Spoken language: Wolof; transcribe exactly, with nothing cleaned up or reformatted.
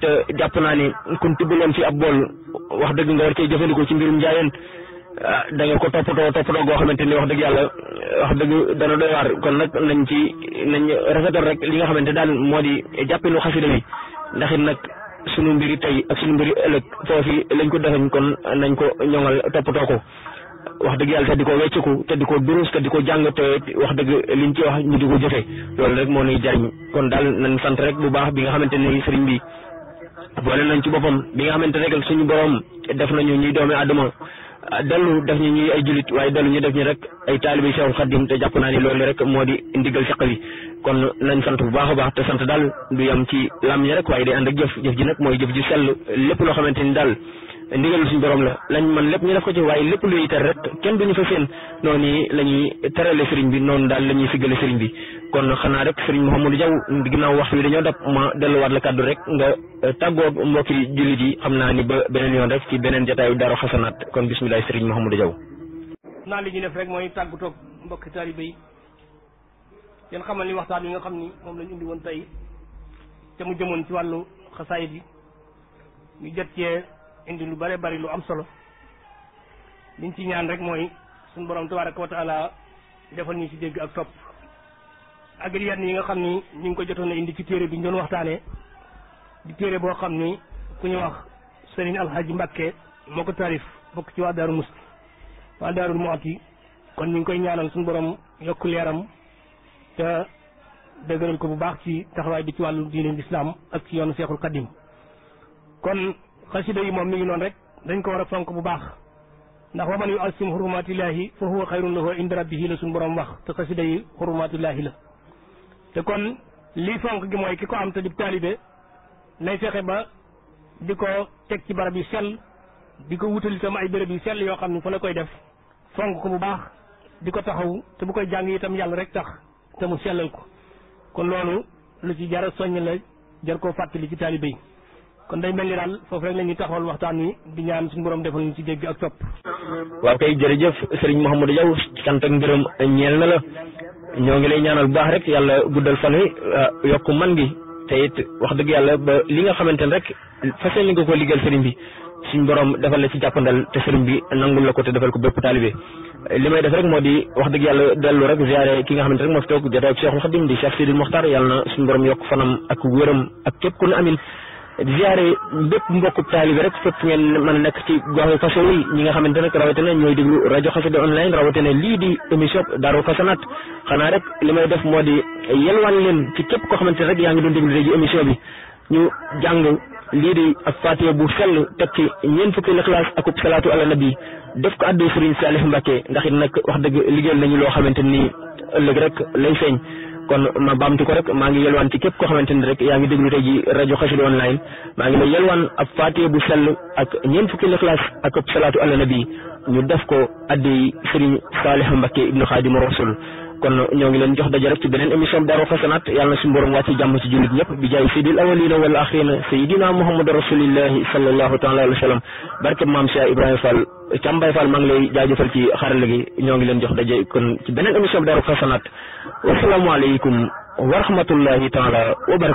te jàpp naa ni kun tibbaloon fi ab bool wax dëgg nga war cee jëfandikoo ci mbirum njaayeen da nga ko toppatoo toppatoo goo xamante ni wax dëgg yàlla wax dëgg dana doy waar kon nag nañ ci nañ rafetal rek li nga xamante daal moo di jàppinu xasida bi ndax it nag sunu mbiri tey ak sunu mbiri ëllëg foofu lañ ko defañ kon nañ ko ñoŋal toppatoo ko wax dëgg yàlla te di ko wecciku te di ko durus te di ko jàng te wax dëgg liñ ci wax ñu di ko jëfe loolu rek moo nuy jariñ kon daal nañ sant rek bu baax bi nga xamante ni sëriñ bi boole nañ ci boppam bi nga xamante rek suñu borom def nañu ñuy doomi Adama dellu def ñu ñuy ay julit waaye dellu ñu def ñu rek ay taalibi Seexul Xaddim te jàpp naa ni loolu rek moo di ndigal fiq bi kon nañ sant bu baax a baax te sant daal du yam ci lam ñi rek waaye day ànd ak jëf jëf ji nag mooy jëf ji sell lépp loo xamante ni daal ndigal suñu borom la lañ man lépp ñu def ko ci waaye lépp luy tere rek kenn duñu fa seen noonu la ñuy terale sëriñ bi noonu daal la ñuy siggale sëriñ bi kon xanaa rek sëriñ Mouhamadou Diaw ginnaaw waxtu bi dañoo dab ma delluwaat la kàddu rek nga tàggoo mbokki jullit yi xam naa ni ba beneen yoon rek ci beneen jotaayu Daaru Xasanaat kon bisimilah sëriñ Mouhamadou Diaw. naa li ñuy def rek mooy tàggatoo mbokki taalibe yi yéen xamal ni waxtaan yi nga xam ni moom lañ indi woon tey te mu jëmoon ci wàllu xasaayid yi ñu jot cee indi lu bare bari lu am solo liñ ci ñaan rek mooy suñu borom tabaraka wa taala defal ñu ci dégg ak topp ak yenn yi nga xam ni ñu ngi ko jotoon a indi ci téere bi ñu doon waxtaanee di téere boo xam ni ku ñu wax Serigne Alhaji Mbacke moo ko taarif bokk ci waa Daaru Musti waa Daaru Muxti kon ñu ngi koy ñaanal suñu borom yokk leeram te dëgëral ko bu baax ci taxawaay bi ci wàllu diine l'islam ak ci yoonu Seexul Xaddim kon xasida yi moom mi ngi noonu rek dañ ko war a fonk bu baax ndax wa man yu asim hurumatillahi fa huwa xayrun lahu inda rabbihi la suñu borom wax te xasida yi hurumatillahi la te kon lii fonk gi mooy ki ko am te di taalibe lay fexe ba di ko teg ci barab yu sell di ko wutal itam ay béréb yu sell yoo xam ne fa la koy def fonk ko bu baax di ko taxaw te bu koy jàng itam yàlla rek tax te mu sellal ko kon loolu lu ci jar a soññ la jar koo fàttali ci taalibe yi kon day mel ni daal foofu rek la ñuy taxawal waxtaan wi di ñaan suñu borom defal ñu ci dégg ak topp. waaw kay jërëjëf Serigne Mouhamadou Diaw sant ak ngërëm ñeel na la ñoo ngi lay ñaanal bu baax rek yàlla guddal fan wi yokk man gi te it wax dëgg yàlla ba li nga xamante ne rek fas yéene nga ko liggéeyal Serigne bi suñu borom defal la ci jàppandal te Serigne bi nangul la ko te defal ko bépp taalibe li may def rek moo di wax dëgg yàlla dellu rek ziare ki nga xamante rek moo fi toog jotaay ak Cheikhul Khadim di Cheikh Sidil Mokhtar yàlla na suñu borom yokk fanam ak wéram ak képp ku ne amin ziare bépp mbokku taalibe rek fépp ngeen mën a nekk ci gox façon yi ñi nga xamante ne rawatina ñooy déglu rajo Xassida online rawatina lii di émission Daaru Xasanaat xanaa rek li may def moo di yelwaan leen ci képp koo xamante ne rek yaa ngi doon déglu léegi émission bi ñu jàng lii di ak Faatiha bu sell teg ci ñeent fukki Ixlaas akub salaatu ala nabi def ko addu Serigne Salih Mbacke ndax it nag wax dëgg liggéeyal nañu loo xamante ni ëllëg rek lay feeñ kon ma baamtu ko rek maa ngi yelwaan ci képp koo xamante ni rek yaa ngi déglu tey ji rajo Xassida online maa ngi lay yelwaan ab Faatiha bu sell ak ñeent fukki Ixlaas ak ab salaatu ala nabi ñu def ko addi Serigne Salih Mbacke ibnu Xaadimu Rasul kon ñoo ngi leen jox daje rek ci beneen émission Daaru Xasanaat yàlla na suñu borom wàcc jàmm ci jullit ñëpp bi jaay sayyidil awwalina wal axirina sayyidina Muhammad rasulillahi sallallahu taala alayhi wa sallam barke maam Cheikh Ibrahima Fall Cambay Fall maa ngi lay jaajëfal ci xarala gi ñoo ngi leen jox daje kon ci beneen émission Daaru Xasanaat wasalaamualeykum wa rahmatullahi taala wa barakatuh